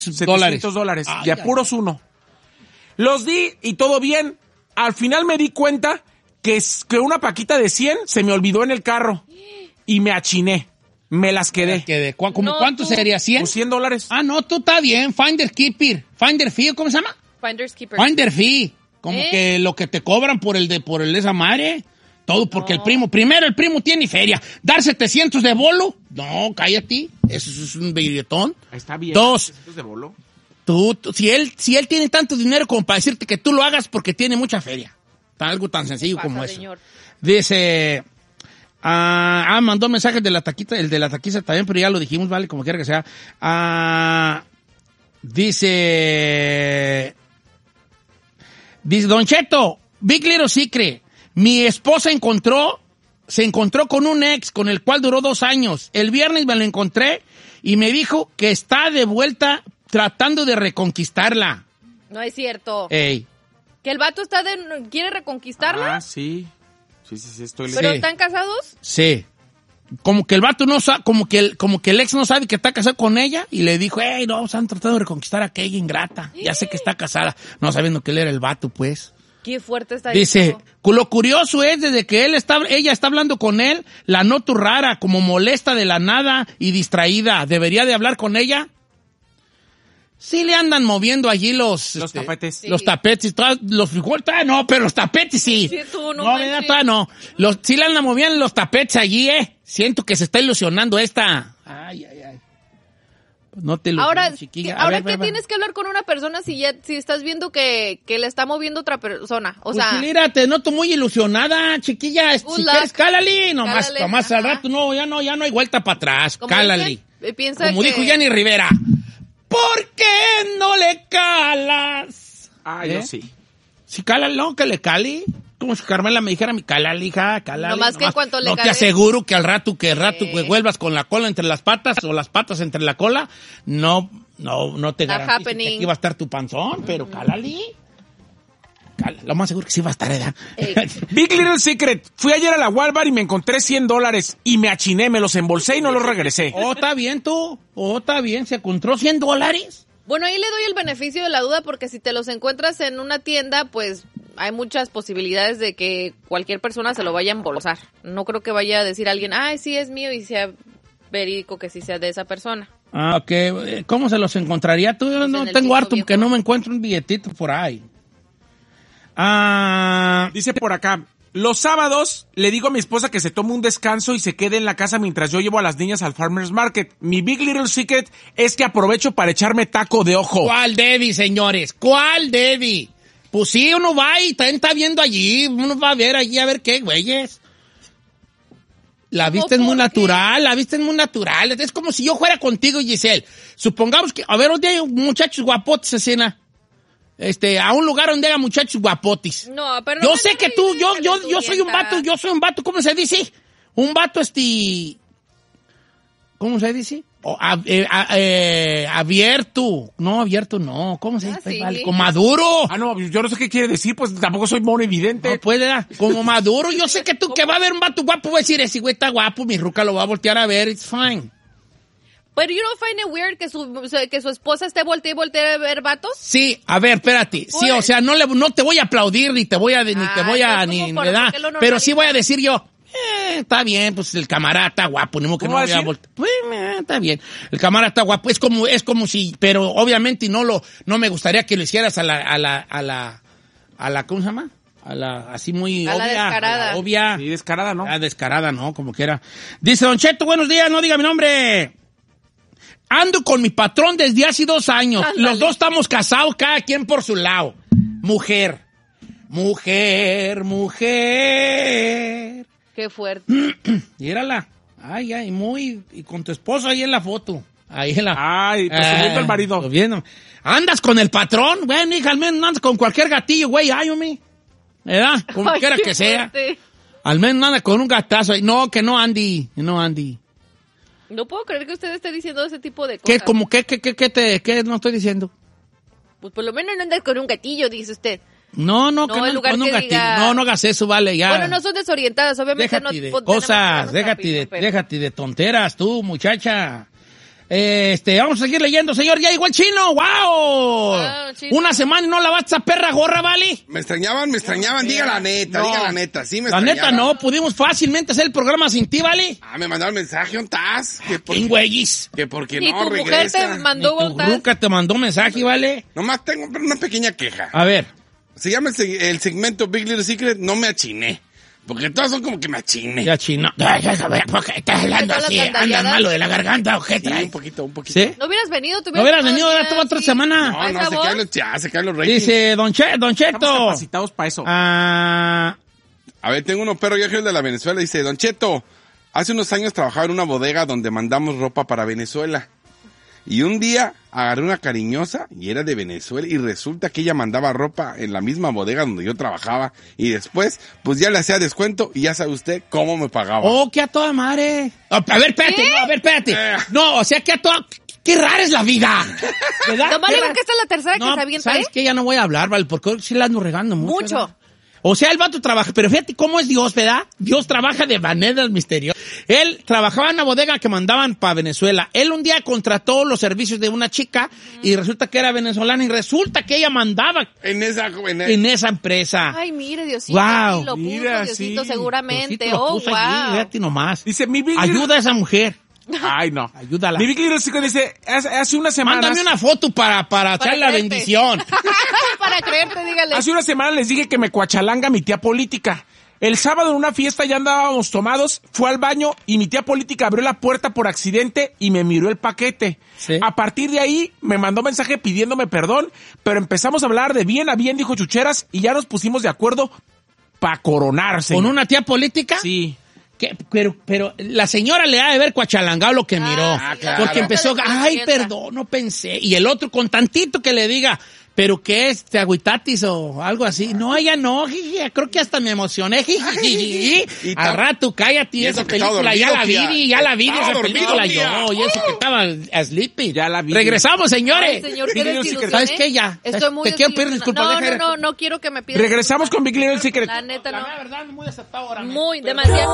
$700. De apuros uno. Los di y todo bien. Al final me di cuenta que una paquita de 100 se me olvidó en el carro. Y me achiné. Me las quedé. ¿Cuánto sería? ¿100? Pues $100. Ah, no, tú está bien. Finder Fee, ¿cómo se llama? Finder's Keeper. Finder Fee. Como que lo que te cobran por el de esa madre. Todo porque el primo tiene feria. ¿Dar 700 de bolo? No, cállate. Eso es un billetón. Está bien. 2. 700 de bolo. Si él tiene tanto dinero como para decirte que tú lo hagas porque tiene mucha feria. Algo tan sencillo como eso. Señor? Dice... mandó mensajes de la taquita, el de la taquiza también, pero ya lo dijimos, vale, como quiera que sea. Dice Don Cheto, Big Little Secret. Mi esposa se encontró con un ex con el cual duró 2 años. El viernes me lo encontré y me dijo que está de vuelta tratando de reconquistarla. No es cierto. Ey. ¿Que el vato quiere reconquistarla? Ah, sí. Sí, estoy leyendo. ¿Pero están casados? Sí. Como que el vato no sabe, como que el ex no sabe que está casado con ella y le dijo, no, están tratando de reconquistar a aquella ingrata. Ya sé que está casada. No sabiendo que él era el vato, pues. Qué fuerte está. Dice, eso. lo curioso es, desde que ella está hablando con él, la noto rara, como molesta de la nada y distraída. ¿Debería de hablar con ella? Sí le andan moviendo allí los tapetes. Sí. Los tapetes, los frijoles, no, pero los tapetes sí. Sí, tú, no, ¿verdad? No. Sí le andan moviendo los tapetes allí, Siento que se está ilusionando esta. Ay. Pues no te ilusiones, chiquilla. Ahora ¿qué tienes que hablar con una persona si estás viendo que le está moviendo otra persona? O sea, mira, te noto muy ilusionada, chiquilla. Si quieres, cálale. Nomás al rato, ya no hay vuelta para atrás. Cálale. Como dijo Jenny Rivera. ¿Por qué no le calas? Yo sí. Si cálale, no, que le cale. Como si Carmela me dijera, cálale, hija, cálale. Nomás que en cuanto le no cale. Te aseguro que al rato que vuelvas con la cola entre las patas o las patas entre la cola, no te garantizo que aquí va a estar tu panzón, pero cálale. Lo más seguro que sí va a estar, ¿verdad? Big Little Secret. Fui ayer a la Walmart y me encontré $100 y me achiné, me los embolsé y no los regresé. Está bien tú. Está bien, se encontró $100. Bueno, ahí le doy el beneficio de la duda porque si te los encuentras en una tienda, pues hay muchas posibilidades de que cualquier persona se lo vaya a embolsar. No creo que vaya a decir a alguien, sí es mío y sea verídico que sí sea de esa persona. Ok. ¿Cómo se los encontraría tú? Yo no tengo harto porque no me encuentro un billetito por ahí. Dice por acá, los sábados le digo a mi esposa que se tome un descanso y se quede en la casa mientras yo llevo a las niñas al Farmer's Market. Mi Big Little Secret es que aprovecho para echarme taco de ojo. ¿Cuál Debbie, señores? ¿Cuál Debbie? Pues sí, uno va y también está viendo allí, uno va a ver allí a ver qué, güeyes. La vista es muy natural, Es como si yo fuera contigo, Giselle. Supongamos que, donde hay muchachos guapotes, escena. A un lugar donde haya muchachos guapotis. No, pero yo sé que tú, yo soy un vato, ¿cómo se dice? Un vato, ¿cómo se dice? Abierto. No, ¿cómo se dice? Sí. Vale, como maduro. No, yo no sé qué quiere decir, pues tampoco soy mono evidente. No puede, como maduro. Yo sé que tú que va a ver un vato guapo, va a decir, ese güey está guapo, mi ruca lo va a voltear a ver, it's fine. Pero you don't find it weird que su esposa esté volteando a ver vatos? Sí, a ver, espérate. Sí, o sea, no te voy a aplaudir ni te voy a ¿verdad? Pero sí voy a decir yo, está bien, pues el camarada está guapo, ni modo que no voy a voltear. Pues, está bien. El camarada está guapo, es como si, pero obviamente no me gustaría que lo hicieras a la ¿cómo se llama? Así muy a obvia. La descarada. A la obvia. Sí, descarada, ¿no? Descarada, ¿no? Como quiera. Dice Don Cheto, buenos días, no diga mi nombre. Ando con mi patrón desde hace 2 años. Ándale. Los dos estamos casados, cada quien por su lado. Mujer. Qué fuerte. Mírala. Y con tu esposo ahí en la foto. Ahí en la... presumiendo el marido. Viendo. ¿Andas con el patrón? Bueno, hija, al menos no andas con cualquier gatillo, güey. Hombre. ¿Verdad? Como quiera que sea. Al menos no anda con un gatazo ahí. No, que no Andy. No puedo creer que usted esté diciendo ese tipo de cosas. ¿Qué no estoy diciendo? Pues por lo menos no andas con un gatillo, dice usted. No, que no andas con un gatillo. No hagas eso, vale, ya. Bueno, no son desorientadas, obviamente. Déjate de cosas, déjate de tonteras, tú, muchacha. Vamos a seguir leyendo, señor. Ya llegó el chino. ¡Wow! Chino. Una semana y no lavaste esa perra gorra, ¿vale? Me extrañaban. Diga la neta. Sí, me La extrañaban. neta no, pudimos fácilmente hacer el programa sin ti, ¿vale? Me mandaron mensaje, ¿dónde estás? ¿Quién, güeyes? Que porque Ni no tu mujer regresa. te mandó Tu voltar. ruca te mandó mensaje, ¿vale? Nomás tengo una pequeña queja. A ver. Se llama el segmento Big Little Secret, no me achiné. Porque todos son como que me achiné. Ya chino. ¿Por qué estás hablando así? ¿Andas malo de la garganta o qué Sí, traes? un poquito. ¿Sí? No hubieras venido, No hubieras venido ahora toda otra semana. No, se caen los ratings. Dice Don Estamos Cheto. capacitados para eso. A ver, tengo uno, perro, yo soy el de la Venezuela. Dice, Don Cheto, hace unos años trabajaba en una bodega donde mandamos ropa para Venezuela. Y un día agarré una cariñosa y era de Venezuela y resulta que ella mandaba ropa en la misma bodega donde yo trabajaba y después pues ya le hacía descuento y ya sabe usted cómo me pagaba. Oh, qué a toda madre. A ver, espérate. No, o sea, que a toda... Qué rara es la vida. ¿Verdad? Nomás digo que esta es la tercera que se avienta, ¿sabes qué? Ya no voy a hablar, ¿vale? Porque sí la ando regando mucho. Mucho. O sea, el vato trabaja, pero fíjate cómo es Dios, ¿verdad? Dios trabaja de maneras misteriosas. Él trabajaba en una bodega que mandaban para Venezuela. Él un día contrató los servicios de una chica y resulta que era venezolana y resulta que ella mandaba En esa empresa. Ay, mire, Diosito. Wow. Sí, lo puso, Mira, Diosito, sí. seguramente. Diosito lo puso allí, fíjate nomás. Dice, mi Big Ayuda a esa mujer. Ay, no. Ayúdala. Mi Big Little Secret dice, hace unas semanas... Mándame una foto para echar la creerte. bendición. Para creerte, dígale. Hace una semana les dije que me cuachalanga mi tía política. El sábado en una fiesta ya andábamos tomados, fue al baño y mi tía política abrió la puerta por accidente y me miró el paquete. Sí. A partir de ahí me mandó mensaje pidiéndome perdón, pero empezamos a hablar de bien a bien, dijo Chucheras, y ya nos pusimos de acuerdo para coronarse. ¿Con una tía política? Sí. Pero la señora le ha de haber cuachalangado lo que miró. claro. Porque empezó, ay, perdón, no pensé. Y el otro, con tantito que le diga, ¿pero qué es? ¿Te agüitatis o algo así? No, ella no, jiji, creo que hasta me emocioné, jiji. Al rato, cállate, y esa eso que estaba película, ya la dormido, vi, tía. esa Estaba película dormido, tía. yo, y eso que estaba sleepy. Ya la vi. Regresamos, señores. Ay, señor, qué Big Little desilusión, Secret. ¿Sabes qué? Ya. Estoy muy Te quiero pedir desilusionada. disculpas. No quiero que me pidas. Regresamos con Big Little Secret. La neta, no. La verdad, muy desatado ahora. Muy, demasiado.